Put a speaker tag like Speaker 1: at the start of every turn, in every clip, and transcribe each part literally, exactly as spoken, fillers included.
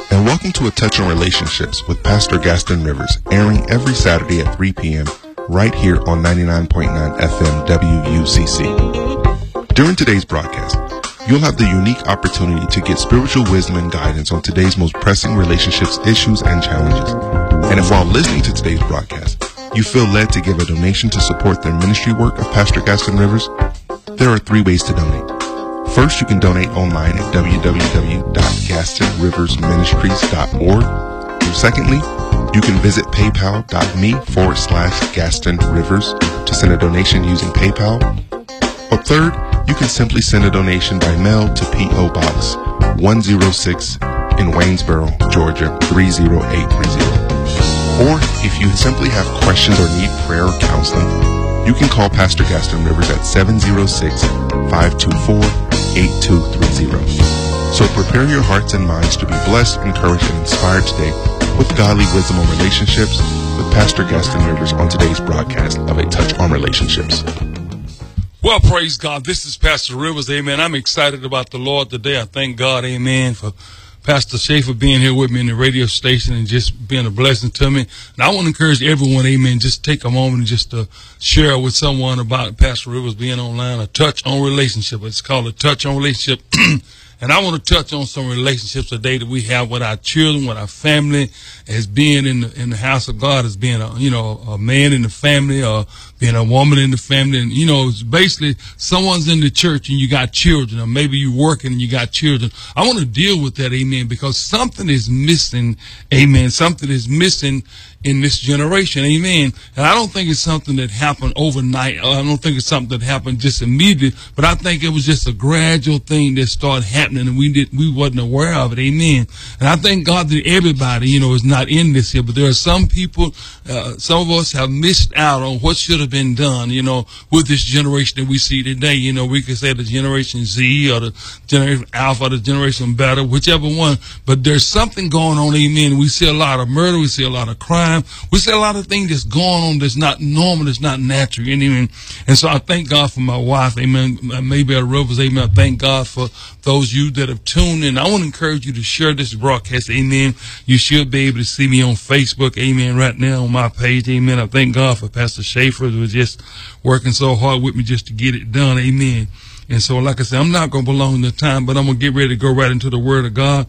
Speaker 1: and welcome to A Touch on Relationships with Pastor Gaston Rivers, airing every Saturday at three p.m. right here on ninety-nine point nine F M W U C C. During today's broadcast, you'll have the unique opportunity to get spiritual wisdom and guidance on today's most pressing relationships, issues, and challenges. And if while listening to today's broadcast, you feel led to give a donation to support the ministry work of Pastor Gaston Rivers, there are three ways to donate. First, you can donate online at w w w dot gaston rivers ministries dot org. Or secondly, you can visit paypal.me forward slash Gaston Rivers to send a donation using PayPal. Or third, you can simply send a donation by mail to P O Box one oh six in Waynesboro, Georgia three oh eight three oh. Or if you simply have questions or need prayer or counseling, you can call Pastor Gaston Rivers at seven oh six, five two four, eight two three oh. So prepare your hearts and minds to be blessed, encouraged, and inspired today with godly wisdom on relationships with Pastor Gaston Rivers on today's broadcast of A Touch on Relationships.
Speaker 2: Well, praise God. This is Pastor Rivers. Amen. I'm excited about the Lord today. I thank God, amen, for Pastor Schaefer being here with me in the radio station and just being a blessing to me. And I want to encourage everyone, amen, just take a moment and just to share with someone about Pastor Rivers being online, A Touch on Relationship. It's called A Touch on Relationship. And I want to touch on some relationships today that we have with our children, with our family, as being in the, in the house of God, as being a, you know, a man in the family, or being a woman in the family. And, you know, it's basically someone's in the church and you got children, or maybe you're working and you got children. I want to deal with that, amen, because something is missing, amen. Something is missing in this generation, amen. And I don't think it's something that happened overnight. I don't think it's something that happened just immediately, but I think it was just a gradual thing that started happening and we did we wasn't aware of it, amen. And I thank God that everybody, you know, is not in this here, but there are some people, uh, some of us have missed out on what should have been done, you know, with this generation that we see today. You know, we could say the Generation Z or the Generation Alpha or the Generation Beta, whichever one, but there's something going on, amen. We see a lot of murder, we see a lot of crime, we see a lot of things that's going on that's not normal, that's not natural, amen. And so I thank God for my wife, amen, maybe at Rivers, amen. I thank God for those of you that have tuned in. I want to encourage you to share this broadcast, amen. You should be able to see me on Facebook, amen, right now on my page, amen. I thank God for Pastor Schaefer, who was just working so hard with me just to get it done, amen. And so, like I said, I'm not going to belong to time, but I'm going to get ready to go right into the Word of God.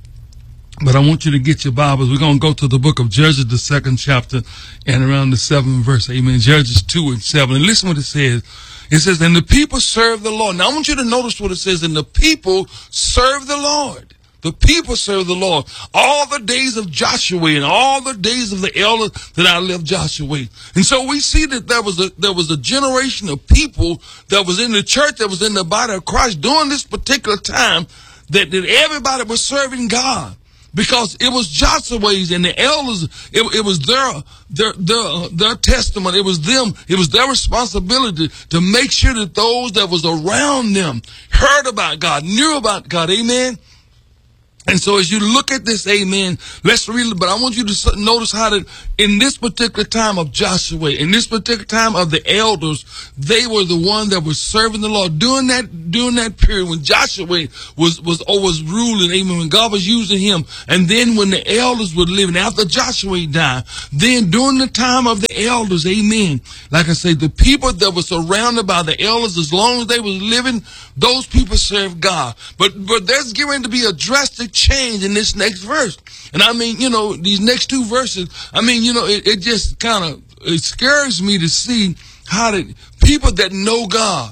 Speaker 2: But I want you to get your Bibles. We're going to go to the book of Judges, the second chapter, and around the seventh verse, amen. Judges two and seven. And listen what it says. It says, and the people serve the Lord. Now, I want you to notice what it says. And the people serve the Lord. The people serve the Lord all the days of Joshua and all the days of the elders that I left Joshua. And so we see that there was a there was a generation of people that was in the church, that was in the body of Christ during this particular time, that, that everybody was serving God. Because it was Joshua's and the elders, it, it was their, their, their, their testament. It was them. It was their responsibility to make sure that those that was around them heard about God, knew about God. Amen. And so as you look at this, amen, let's read it. But I want you to notice how that in this particular time of Joshua, in this particular time of the elders, they were the one that was serving the Lord during that, during that period when Joshua was, was, was ruling, amen, when God was using him. And then when the elders were living, after Joshua died, then during the time of the elders, amen, like I say, the people that were surrounded by the elders, as long as they was living, those people served God. But, but there's going to be a drastic change in this next verse. And I mean, you know, these next two verses, I mean, you know, it, it just kind of, it scares me to see how the people that know God,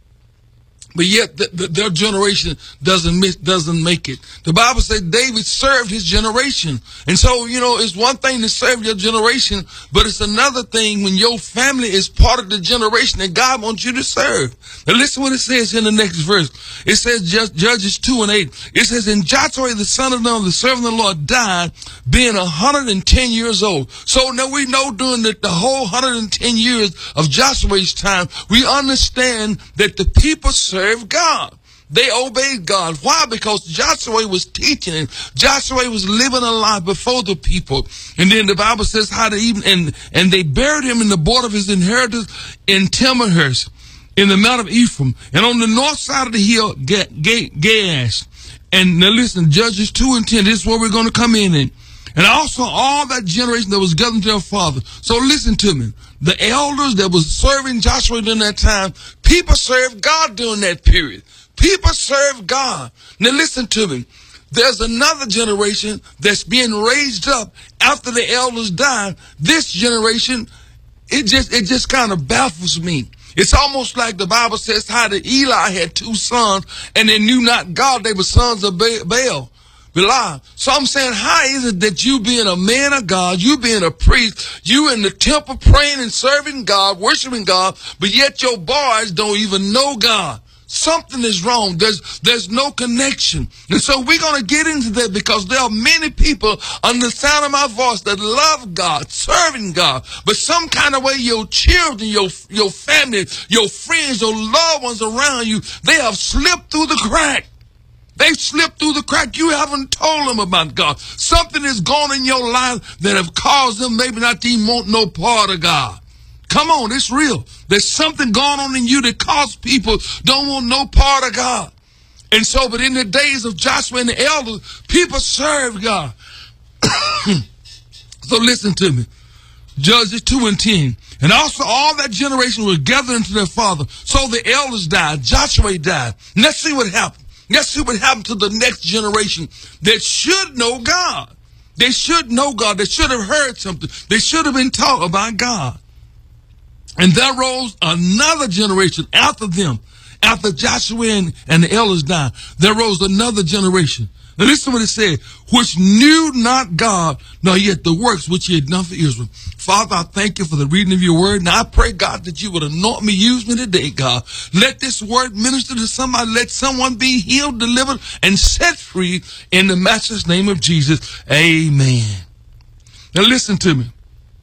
Speaker 2: but yet the, the, their generation doesn't miss, doesn't make it. The Bible says David served his generation. And so, you know, it's one thing to serve your generation, but it's another thing when your family is part of the generation that God wants you to serve. Now listen what it says in the next verse. It says Judges two and eight. It says, and Joshua the son of Nun, the servant of the Lord, died being one hundred ten years old. So now we know during the, the whole one hundred ten years of Joshua's time, we understand that the people served God. They obeyed God. Why? Because Joshua was teaching and Joshua was living a life before the people. And then the Bible says how to even, and, and they buried him in the border of his inheritance in Timnahhersh, in the mount of Ephraim, and on the north side of the hill, Gaash. And now listen, Judges two and ten, this is where we're going to come in. And, and also all that generation that was gathered to their father. So listen to me. The elders that was serving Joshua during that time, people served God during that period. People served God. Now listen to me. There's another generation that's being raised up after the elders died. This generation, it just it just kind of baffles me. It's almost like the Bible says how that Eli had two sons and they knew not God. They were sons of Baal. Belial. So I'm saying, how is it that you being a man of God, you being a priest, you in the temple praying and serving God, worshiping God, but yet your boys don't even know God? Something is wrong. There's there's no connection. And so we're going to get into that because there are many people under the sound of my voice that love God, serving God, but some kind of way your children, your your family, your friends, your loved ones around you, they have slipped through the crack. They've slipped through the crack. You haven't told them about God. Something has gone in your life that have caused them maybe not to even want no part of God. Come on, it's real. There's something going on in you that causes people don't want no part of God. And so, but in the days of Joshua and the elders, people served God. So listen to me. Judges two and ten. And also all that generation was gathered into their father. So the elders died. Joshua died. And let's see what happened. Let's see what happened to the next generation that should know God. They should know God. They should have heard something. They should have been taught about God. And there rose another generation after them. After Joshua and, and the elders died, there rose another generation. Now listen to what it said, which knew not God, nor yet the works which he had done for Israel. Father, I thank you for the reading of your word. Now I pray, God, that you would anoint me, use me today, God. Let this word minister to somebody. Let someone be healed, delivered, and set free in the matchless name of Jesus. Amen. Now listen to me.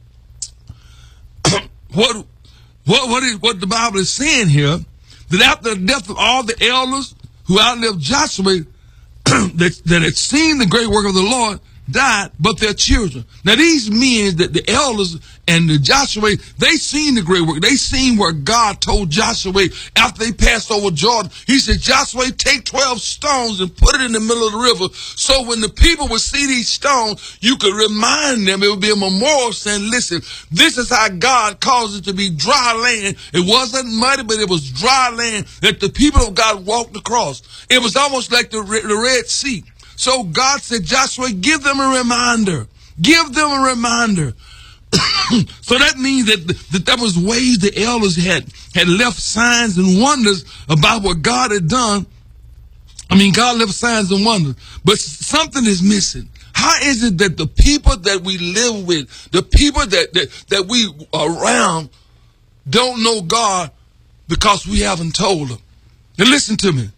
Speaker 2: what, what, what, is, what the Bible is saying here, that after the death of all the elders who outlived Joshua, that, that had seen the great work of the Lord, died, but their children. Now these men, that the elders and the Joshua, they seen the great work. They seen where God told Joshua after they passed over Jordan. He said, Joshua, take twelve stones and put it in the middle of the river. So when the people would see these stones, you could remind them. It would be a memorial saying, listen, this is how God caused it to be dry land. It wasn't muddy, but it was dry land that the people of God walked across. It was almost like the, the Red Sea. So God said, Joshua, give them a reminder. Give them a reminder. So that means that, that there was ways the elders had, had left signs and wonders about what God had done. I mean, God left signs and wonders, but something is missing. How is it that the people that we live with, the people that, that, that we are around, don't know God because we haven't told them? Now listen to me.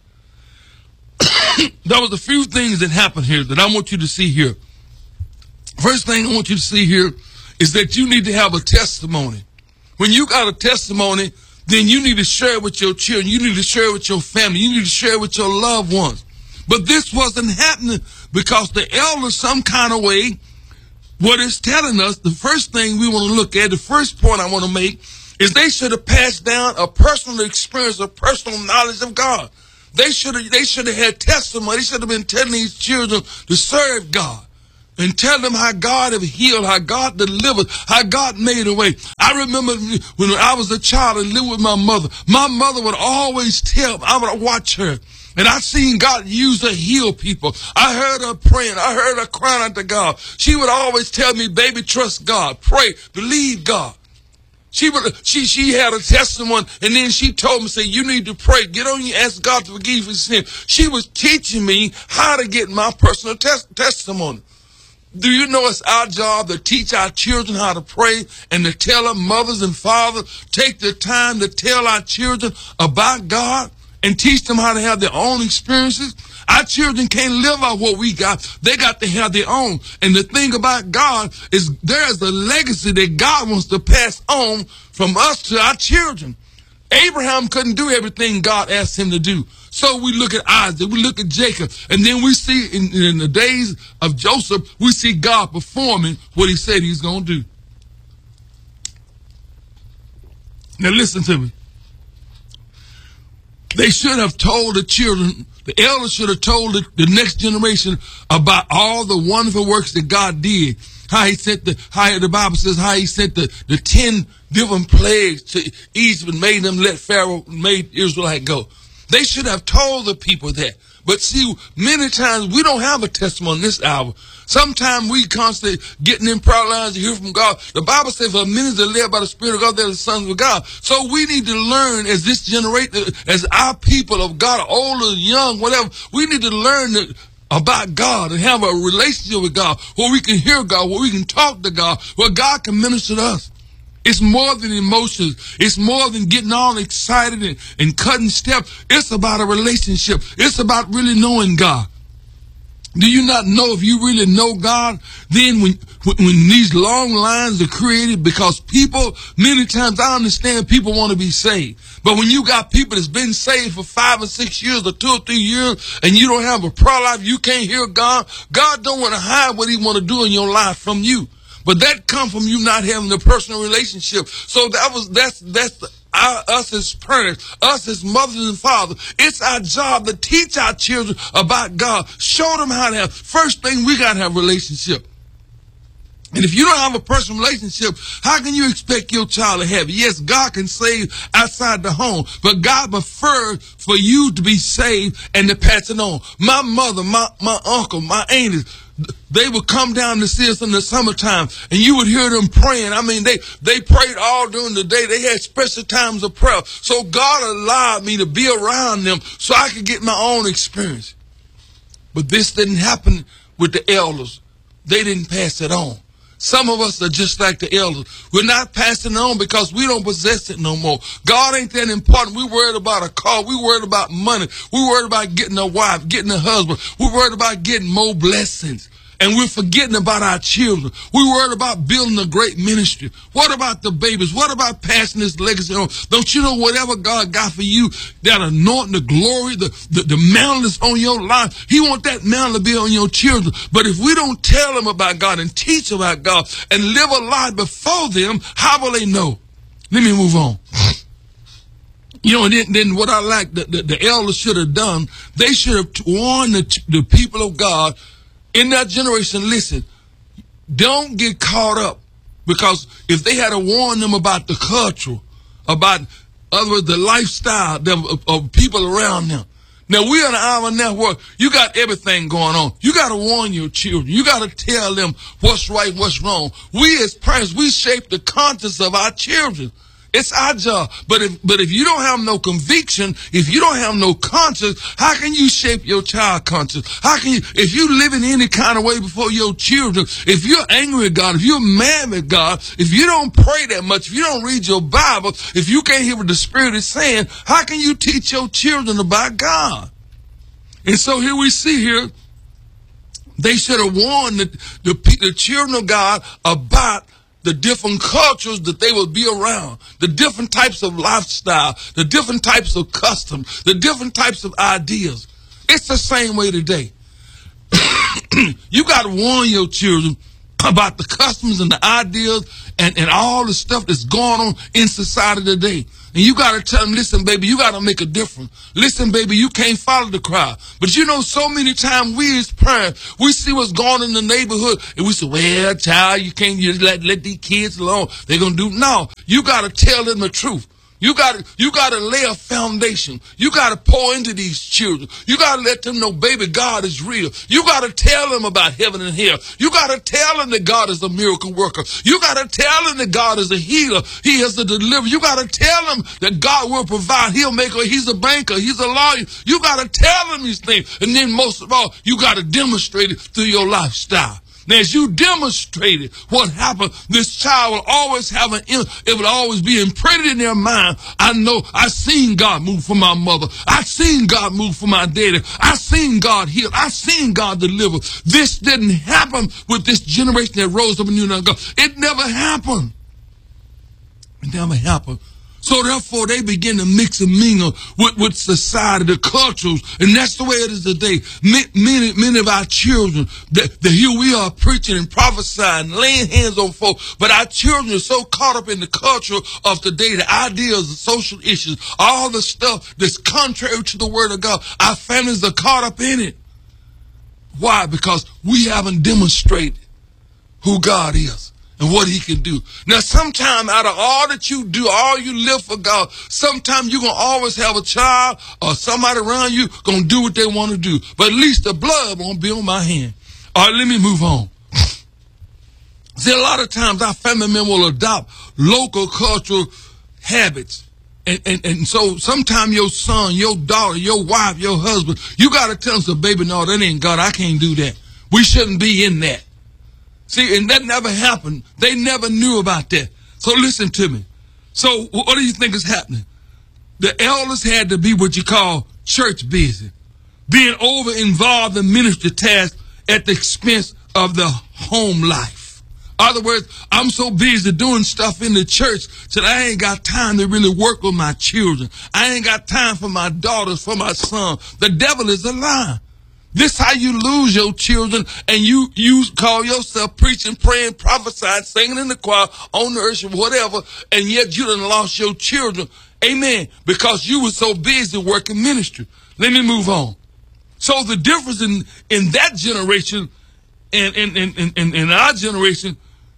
Speaker 2: There was a few things that happened here that I want you to see here. First thing I want you to see here is that you need to have a testimony. When you got a testimony, then you need to share it with your children. You need to share it with your family. You need to share it with your loved ones. But this wasn't happening because the elders, some kind of way, what it's telling us, the first thing we want to look at, the first point I want to make, is they should have passed down a personal experience, a personal knowledge of God. They should have, they should have had testimony. They should have been telling these children to serve God and tell them how God have healed, how God delivered, how God made a way. I remember when I was a child and lived with my mother. My mother would always tell me, I would watch her, and I seen God use her to heal people. I heard her praying. I heard her crying out to God. She would always tell me, baby, trust God, pray, believe God. She would, she, she had a testimony, and then she told me, say, you need to pray. Get on you, ask God to forgive you sin. She was teaching me how to get my personal tes- testimony. Do you know it's our job to teach our children how to pray and to tell them, mothers and fathers, take the time to tell our children about God and teach them how to have their own experiences? Our children can't live out what we got. They got to have their own. And the thing about God is there's a legacy that God wants to pass on from us to our children. Abraham couldn't do everything God asked him to do. So we look at Isaac, we look at Jacob, and then we see in, in the days of Joseph, we see God performing what he said he's going to do. Now listen to me. They should have told the children The elders should have told the, the next generation about all the wonderful works that God did. How he sent the, how the Bible says, how he sent the, the ten different plagues to Egypt and made them let Pharaoh, made Israelite go. They should have told the people that. But see, many times we don't have a testimony this hour. Sometimes we constantly getting in prayer lines to hear from God. The Bible says for many that live by the Spirit of God, they're the sons of God. So we need to learn as this generation, as our people of God, old or young, whatever, we need to learn that about God and have a relationship with God where we can hear God, where we can talk to God, where God can minister to us. It's more than emotions. It's more than getting all excited and, and cutting steps. It's about a relationship. It's about really knowing God. Do you not know if you really know God? Then when, when, when these long lines are created, because people, many times I understand people want to be saved. But when you got people that's been saved for five or six years or two or three years and you don't have a prayer life, you can't hear God, God don't want to hide what he want to do in your life from you. But that comes from you not having a personal relationship. So that was, that's, that's the, our, us as parents, us as mothers and fathers. It's our job to teach our children about God. Show them how to have. First thing, we got to have a relationship. And if you don't have a personal relationship, how can you expect your child to have it? Yes, God can save outside the home, but God prefers for you to be saved and to pass it on. My mother, my, my uncle, my aunties, they would come down to see us in the summertime, and you would hear them praying. I mean, they, they prayed all during the day. They had special times of prayer. So God allowed me to be around them so I could get my own experience. But this didn't happen with the elders. They didn't pass it on. Some of us are just like the elders. We're not passing it on because we don't possess it no more. God ain't that important. We worried about a car. We worried about money. We worried about getting a wife, getting a husband. We worried about getting more blessings. And we're forgetting about our children. We worried about building a great ministry. What about the babies? What about passing this legacy on? Don't you know whatever God got for you, that anointing, the glory, the, the, the mantle that's on your life, he want that mantle to be on your children. But if we don't tell them about God and teach about God and live a life before them, how will they know? Let me move on. You know, and then, then what I like, the, the, the elders should have done, they should have warned the, the people of God in that generation. Listen, don't get caught up, because if they had to warn them about the culture, about other the lifestyle of, of people around them. Now, we're in our network. You got everything going on. You got to warn your children. You got to tell them what's right, what's wrong. We as parents, we shape the conscience of our children. It's our job. But if, but if you don't have no conviction, if you don't have no conscience, how can you shape your child conscience? How can you, if you live in any kind of way before your children, if you're angry at God, if you're mad at God, if you don't pray that much, if you don't read your Bible, if you can't hear what the Spirit is saying, how can you teach your children about God? And so here we see here, they should have warned the, the, the children of God about the different cultures that they will be around, the different types of lifestyle, the different types of customs, the different types of ideas. It's the same way today. You got to warn your children about the customs and the ideas and, and all the stuff that's going on in society today. And you got to tell them, listen, baby, you got to make a difference. Listen, baby, you can't follow the crowd. But you know, so many times we as parents, we see what's going on in the neighborhood, and we say, well, child, you can't just let, let these kids alone. They're going to do, no, you got to tell them the truth. You got to, you got to lay a foundation. You got to pour into these children. You got to let them know, baby, God is real. You got to tell them about heaven and hell. You got to tell them that God is a miracle worker. You got to tell them that God is a healer. He is a deliverer. You got to tell them that God will provide. He'll make a, he's a banker. He's a lawyer. You got to tell them these things. And then most of all, you got to demonstrate it through your lifestyle. Now, as you demonstrated what happened, this child will always have an, it will always be imprinted in their mind. I know I seen God move for my mother. I seen God move for my daddy. I seen God heal. I seen God deliver. This didn't happen with this generation that rose up and knew not God. It never happened. It never happened. So therefore, they begin to mix and mingle with, with society, the cultures, and that's the way it is today. Many, many of our children, that, that here we are preaching and prophesying, laying hands on folks, but our children are so caught up in the culture of today, the ideas, the social issues, all the stuff that's contrary to the Word of God. Our families are caught up in it. Why? Because we haven't demonstrated who God is and what he can do. Now, sometime out of all that you do, all you live for God, sometime you're going to always have a child or somebody around you going to do what they want to do. But at least the blood won't be on my hand. All right, let me move on. See, a lot of times our family members will adopt local cultural habits. And, and, and so sometimes your son, your daughter, your wife, your husband, you got to tell them, baby, no, that ain't God. I can't do that. We shouldn't be in that. See, and that never happened. They never knew about that. So listen to me. So what do you think is happening? The elders had to be what you call church busy, being over involved in ministry tasks at the expense of the home life. In other words, I'm so busy doing stuff in the church that I ain't got time to really work with my children. I ain't got time for my daughters, for my son. The devil is a lie. This how you lose your children, and you you call yourself preaching, praying, prophesying, singing in the choir, on the worship, whatever, and yet you done lost your children. Amen. Because you were so busy working ministry. Let me move on. So the difference in, in that generation and in, in, in, in, in our generation,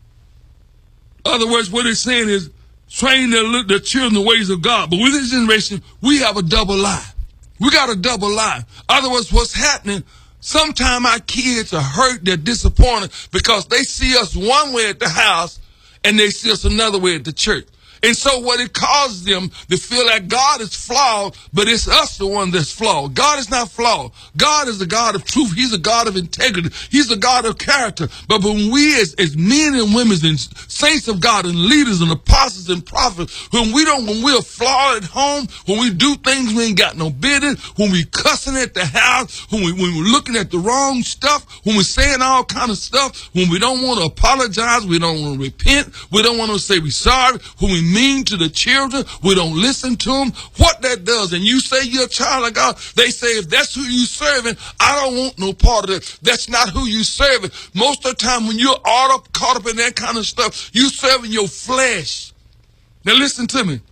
Speaker 2: in other words, what it's saying is train their, their children the ways of God. But with this generation, we have a double life. We got a double life. Otherwise, what's happening, sometimes our kids are hurt, they're disappointed because they see us one way at the house and they see us another way at the church. And so what it causes them to feel like God is flawed, but it's us the one that's flawed. God is not flawed. God is a God of truth. He's a God of integrity. He's a God of character. But when we as, as men and women and saints of God and leaders and apostles and prophets, when we don't, when we're flawed at home, when we do things we ain't got no business, when we cussing at the house, when, we, when we're looking at the wrong stuff, when we're saying all kind of stuff, when we don't want to apologize, we don't want to repent, we don't want to say we're sorry, when we mean to the children, we don't listen to them, what that does, and you say you're a child of God, they say, if that's who you serving, I don't want no part of it. That's not who you serving. Most of the time when you're all up, caught up in that kind of stuff, you serving your flesh. Now listen to me.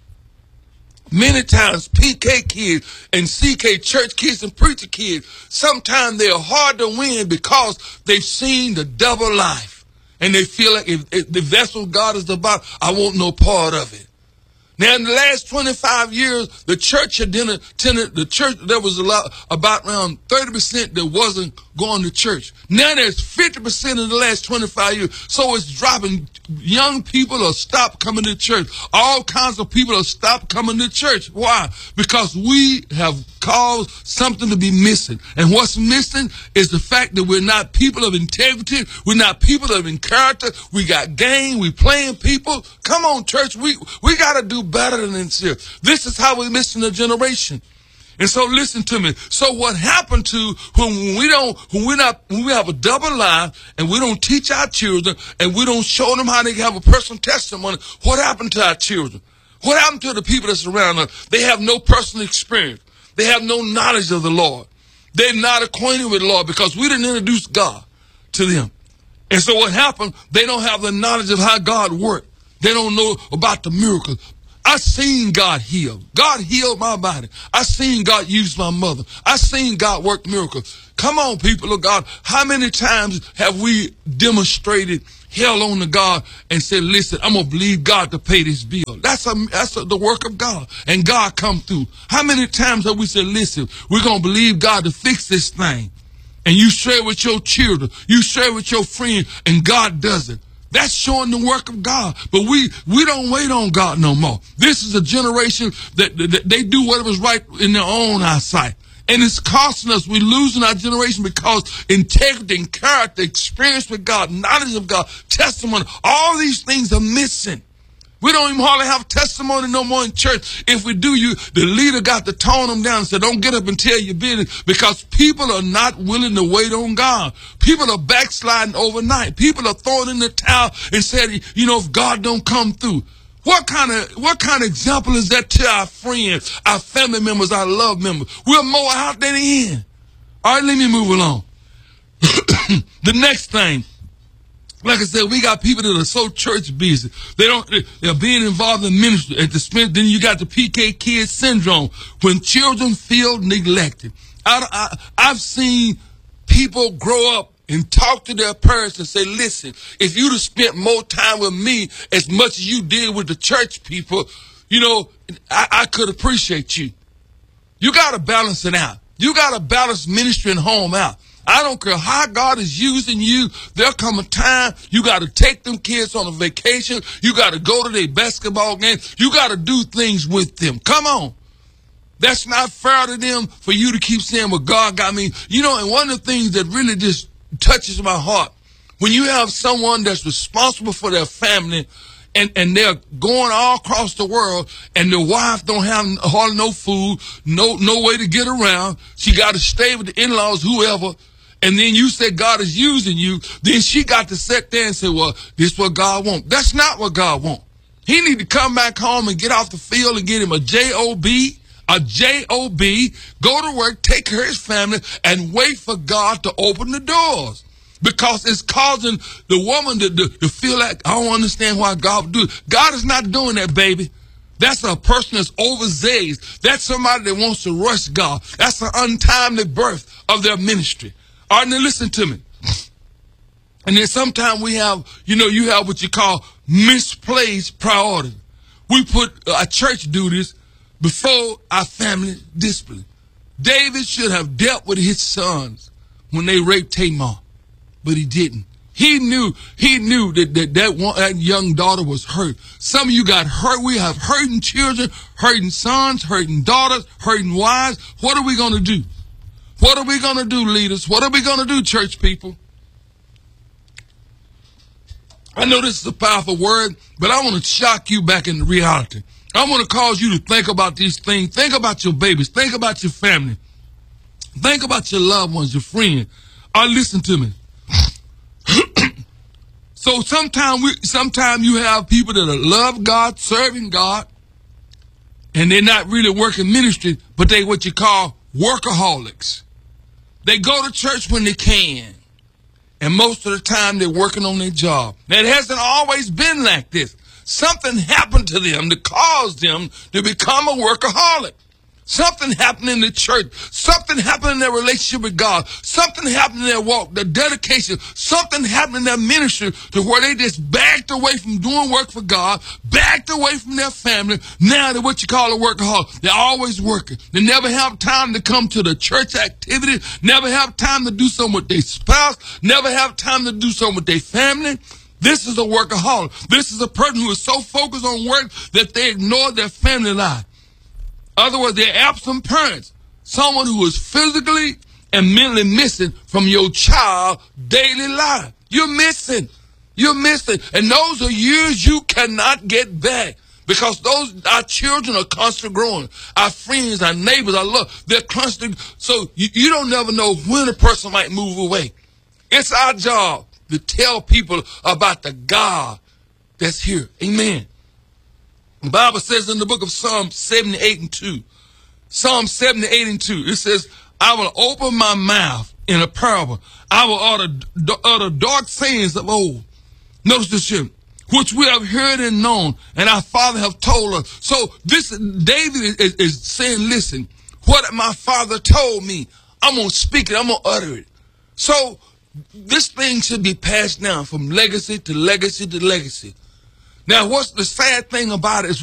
Speaker 2: Many times P K kids and C K church kids and preacher kids, sometimes they're hard to win because they've seen the double life. And they feel like if, if that's what God is about, I want no part of it. Now, in the last twenty-five years, the church had tended, the church, there was a lot, about around thirty percent that wasn't going to church. Now there's fifty percent in the last twenty-five years. So it's dropping. Young people are stopped coming to church. All kinds of people are stopped coming to church. Why? Because we have caused something to be missing. And what's missing is the fact that we're not people of integrity. We're not people of in character. We got game. We playing people. Come on, church. We, we got to do better than this here. This is how we're missing the generation. And so listen to me. So what happened to when we don't, when we're not, when we have a double life and we don't teach our children and we don't show them how they have a personal testimony, what happened to our children? What happened to the people that surround us? They have no personal experience. They have no knowledge of the Lord. They're not acquainted with the Lord because we didn't introduce God to them. And so what happened, they don't have the knowledge of how God worked. They don't know about the miracles. I seen God heal. God healed my body. I seen God use my mother. I seen God work miracles. Come on, people of God. How many times have we demonstrated hell on to God and said, listen, I'm going to believe God to pay this bill. That's a, that's a, the work of God. And God come through. How many times have we said, listen, we're going to believe God to fix this thing. And you share with your children. You share with your friends. And God does it. That's showing the work of God. But we we don't wait on God no more. This is a generation that, that, that they do whatever's right in their own eyesight. And it's costing us. We're losing our generation because integrity and character, experience with God, knowledge of God, testimony, all these things are missing. We don't even hardly have testimony no more in church. If we do, you, the leader got to tone them down and say, don't get up and tell your business, because people are not willing to wait on God. People are backsliding overnight. People are throwing in the towel and saying, you know, if God don't come through. What kind of what kind of example is that to our friends, our family members, our love members? We're more out than in. All right, let me move along. The next thing, like I said, we got people that are so church busy. They don't, they're being involved in ministry. At the spend, then you got the P K kid syndrome, when children feel neglected. I, I, I've seen people grow up and talk to their parents and say, listen, if you'd have spent more time with me as much as you did with the church people, you know, I, I could appreciate you. You got to balance it out. You got to balance ministry and home out. I don't care how God is using you. There'll come a time you got to take them kids on a vacation. You got to go to their basketball game. You got to do things with them. Come on. That's not fair to them for you to keep saying, well, God got me. You know, and one of the things that really just touches my heart, when you have someone that's responsible for their family and, and they're going all across the world and the wife don't have hardly no food, no, no way to get around. She got to stay with the in-laws, whoever. And then you say God is using you. Then she got to sit there and say, well, this is what God wants. That's not what God wants. He need to come back home and get off the field and get him a job. A job, go to work, take care of his family, and wait for God to open the doors. Because it's causing the woman to, to, to feel like, I don't understand why God would do it. God is not doing that, baby. That's a person that's overzealous. That's somebody that wants to rush God. That's an untimely birth of their ministry. All right, now listen to me. And then sometimes we have, you know, you have what you call misplaced priority. We put our church duties before our family discipline. David should have dealt with his sons when they raped Tamar, but he didn't. He knew, he knew that that, that, one, that young daughter was hurt. Some of you got hurt. We have hurting children, hurting sons, hurting daughters, hurting wives. What are we going to do? What are we going to do, leaders? What are we going to do, church people? I know this is a powerful word, but I want to shock you back into reality. I want to cause you to think about these things. Think about your babies. Think about your family. Think about your loved ones, your friends. Or listen to me. So sometimes we, sometimes you have people that love God, serving God, and they're not really working ministry, but they what you call workaholics. They go to church when they can, and most of the time they're working on their job. Now, it hasn't always been like this. Something happened to them that caused them to become a workaholic. Something happened in the church. Something happened in their relationship with God. Something happened in their walk, their dedication. Something happened in their ministry to where they just backed away from doing work for God, backed away from their family. Now they're what you call a workaholic. They're always working. They never have time to come to the church activity, never have time to do something with their spouse, never have time to do something with their family. This is a workaholic. This is a person who is so focused on work that they ignore their family life. In other words, they're absent parents. Someone who is physically and mentally missing from your child's daily life. You're missing. You're missing. And those are years you cannot get back. Because those, our children are constantly growing. Our friends, our neighbors, our love, they're constantly. So you, you don't never know when a person might move away. It's our job to tell people about the God that's here. Amen. The Bible says in the book of Psalm seventy-eight and two, Psalm seventy-eight and two, it says, I will open my mouth in a parable. I will utter, utter dark sayings of old. Notice this here, which we have heard and known, and our father have told us. So this, David is, is saying, listen, what my father told me, I'm going to speak it, I'm going to utter it. So this thing should be passed down from legacy to legacy to legacy. Now, what's the sad thing about it is